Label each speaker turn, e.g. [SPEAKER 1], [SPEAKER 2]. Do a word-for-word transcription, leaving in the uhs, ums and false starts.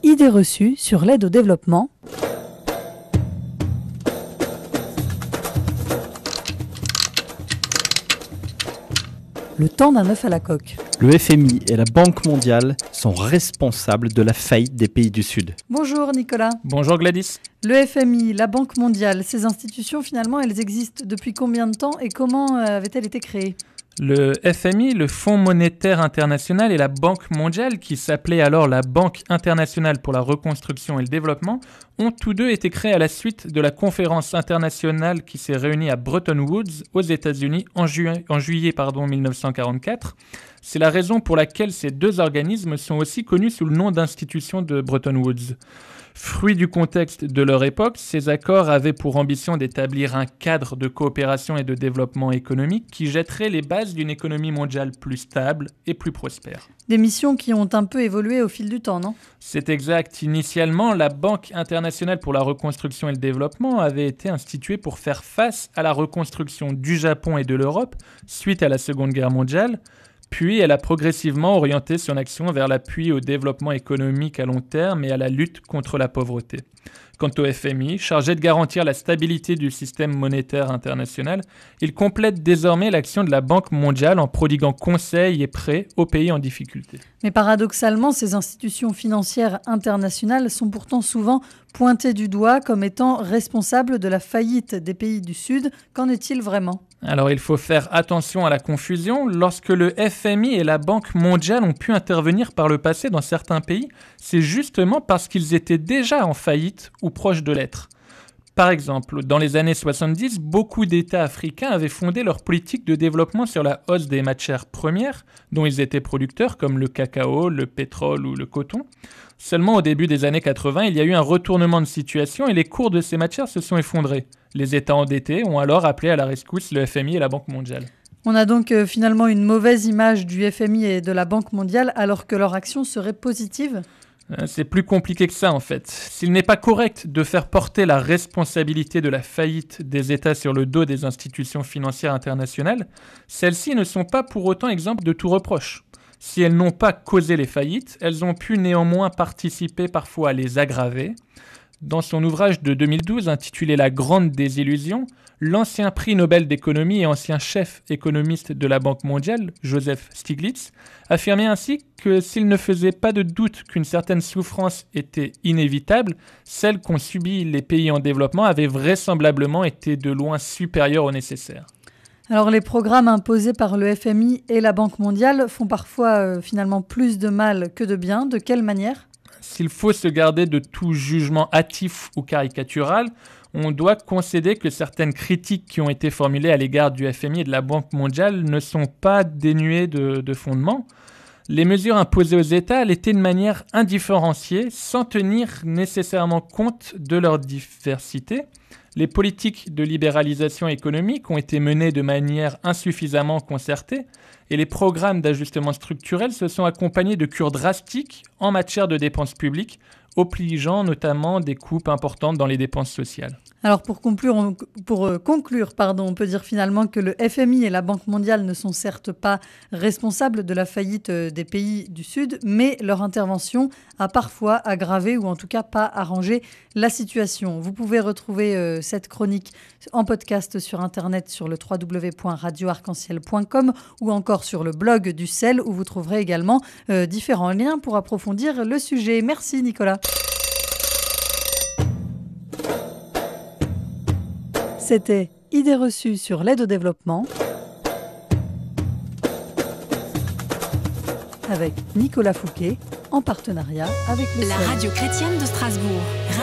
[SPEAKER 1] Idées reçues sur l'aide au développement. Le temps d'un œuf à la coque.
[SPEAKER 2] Le F M I et la Banque mondiale sont responsables de la faillite des pays du Sud.
[SPEAKER 1] Bonjour Nicolas.
[SPEAKER 3] Bonjour Gladys.
[SPEAKER 1] Le F M I, la Banque mondiale, ces institutions finalement, elles existent depuis combien de temps et comment euh, avaient-elles été créées ?
[SPEAKER 3] Le F M I, le Fonds monétaire international et la Banque mondiale, qui s'appelait alors la Banque internationale pour la reconstruction et le développement, ont tous deux été créés à la suite de la conférence internationale qui s'est réunie à Bretton Woods aux États-Unis en, ju- en juillet pardon, dix-neuf cent quarante-quatre. C'est la raison pour laquelle ces deux organismes sont aussi connus sous le nom d'institutions de Bretton Woods. Fruit du contexte de leur époque, ces accords avaient pour ambition d'établir un cadre de coopération et de développement économique qui jetterait les bases d'une économie mondiale plus stable et plus prospère.
[SPEAKER 1] Des missions qui ont un peu évolué au fil du temps, non ?
[SPEAKER 3] C'est exact. Initialement, la Banque internationale pour la reconstruction et le développement avait été instituée pour faire face à la reconstruction du Japon et de l'Europe suite à la Seconde Guerre mondiale. Puis, elle a progressivement orienté son action vers l'appui au développement économique à long terme et à la lutte contre la pauvreté. Quant au F M I, chargé de garantir la stabilité du système monétaire international, il complète désormais l'action de la Banque mondiale en prodiguant conseils et prêts aux pays en difficulté.
[SPEAKER 1] Mais paradoxalement, ces institutions financières internationales sont pourtant souvent pointées du doigt comme étant responsables de la faillite des pays du Sud. Qu'en est-il vraiment ?
[SPEAKER 3] Alors il faut faire attention à la confusion. Lorsque le F M I et la Banque mondiale ont pu intervenir par le passé dans certains pays, c'est justement parce qu'ils étaient déjà en faillite ou proches de l'être. Par exemple, dans les années soixante-dix, beaucoup d'États africains avaient fondé leur politique de développement sur la hausse des matières premières dont ils étaient producteurs, comme le cacao, le pétrole ou le coton. Seulement au début des années quatre-vingts, il y a eu un retournement de situation et les cours de ces matières se sont effondrés. Les États endettés ont alors appelé à la rescousse le F M I et la Banque mondiale.
[SPEAKER 1] On a donc euh, finalement une mauvaise image du F M I et de la Banque mondiale alors que leur action serait positive ?
[SPEAKER 3] C'est plus compliqué que ça en fait. S'il n'est pas correct de faire porter la responsabilité de la faillite des États sur le dos des institutions financières internationales, celles-ci ne sont pas pour autant exemptes de tout reproche. Si elles n'ont pas causé les faillites, elles ont pu néanmoins participer parfois à les aggraver. Dans son ouvrage de deux mille douze intitulé « La grande désillusion », l'ancien prix Nobel d'économie et ancien chef économiste de la Banque mondiale, Joseph Stiglitz, affirmait ainsi que s'il ne faisait pas de doute qu'une certaine souffrance était inévitable, celle qu'ont subie les pays en développement avait vraisemblablement été de loin supérieure au nécessaire.
[SPEAKER 1] Alors les programmes imposés par le F M I et la Banque mondiale font parfois euh, finalement plus de mal que de bien. De quelle manière ?
[SPEAKER 3] S'il faut se garder de tout jugement hâtif ou caricatural, on doit concéder que certaines critiques qui ont été formulées à l'égard du F M I et de la Banque mondiale ne sont pas dénuées de, de fondement. Les mesures imposées aux États l'étaient de manière indifférenciée, sans tenir nécessairement compte de leur diversité. Les politiques de libéralisation économique ont été menées de manière insuffisamment concertée et les programmes d'ajustement structurel se sont accompagnés de cures drastiques en matière de dépenses publiques, obligeant notamment des coupes importantes dans les dépenses sociales.
[SPEAKER 1] Alors pour conclure, on, pour euh, conclure pardon, on peut dire finalement que le F M I et la Banque mondiale ne sont certes pas responsables de la faillite euh, des pays du Sud, mais leur intervention a parfois aggravé ou en tout cas pas arrangé la situation. Vous pouvez retrouver euh, cette chronique en podcast sur Internet sur le w w w point radio arc en ciel point com ou encore sur le blog du C E L où vous trouverez également euh, différents liens pour approfondir le sujet. Merci Nicolas. C'était Idées reçues sur l'aide au développement avec Nicolas Fouquet en partenariat avec le C E L.
[SPEAKER 4] La radio chrétienne de Strasbourg.